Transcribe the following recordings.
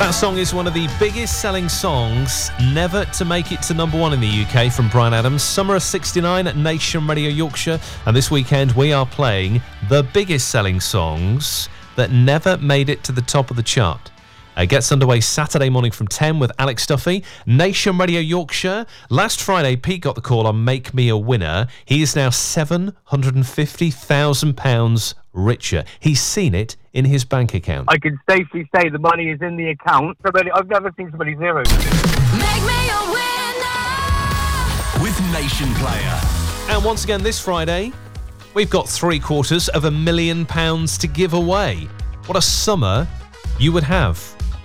That song is one of the biggest selling songs never to make it to number one in the UK from Bryan Adams. Summer of 69 at Nation Radio Yorkshire. And this weekend we are playing the biggest selling songs that never made it to the top of the chart. It gets underway Saturday morning from 10 with Alex Duffy. Nation Radio Yorkshire. Last Friday, Pete got the call on Make Me a Winner. He is now £750,000 richer. He's seen it in his bank account. I can safely say the money is in the account. I've never seen somebody zero. Make me a winner with Nation Player. And once again this Friday, we've got £750,000 to give away. What a summer you would have.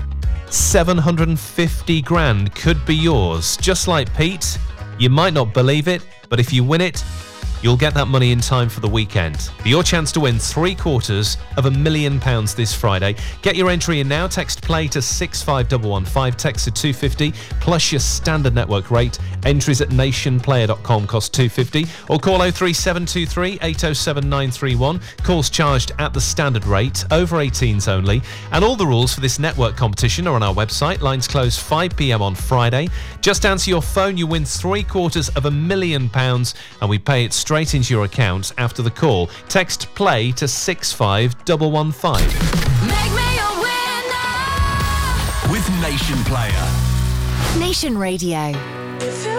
750 grand could be yours. Just like Pete, you might not believe it, but if you win it, you'll get that money in time for the weekend. For your chance to win £750,000 this Friday. Get your entry in now. Text play to 65115. Text to 250 plus your standard network rate. Entries at nationplayer.com cost £250 or call 03723 807 931. Calls charged at the standard rate. Over 18s only. And all the rules for this network competition are on our website. Lines close 5 p.m. on Friday. Just answer your phone. You win £750,000 and we pay it straight into your account after the call. Text play to 65115. Make me a winner with Nation Player. Nation Radio.